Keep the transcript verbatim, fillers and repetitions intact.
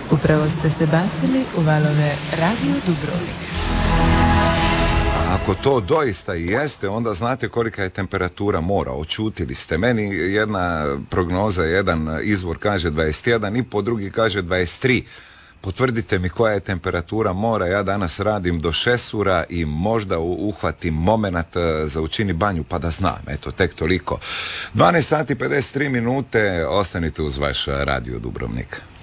Upravo ste se bacili u valove Radio Dubrovnik. Ako to doista i jeste, onda znate kolika je temperatura mora. Očutili ste. Meni jedna prognoza, jedan izvor kaže dvadeset jedan i po, drugi kaže dvadeset tri. Potvrdite mi koja je temperatura mora. Ja danas radim do šesura i možda uhvatim momenat za učini banju pa da znam. Eto, tek toliko. dvanaest sati pedeset tri minute. Ostanite uz vaš Radio Dubrovnik.